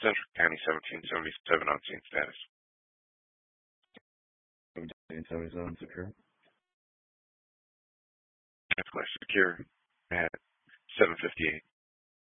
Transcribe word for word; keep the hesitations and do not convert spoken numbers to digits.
Central County seventeen seventy-seven on scene status. seventeen seventy-seven secure. Flash secure at seven fifty-eight.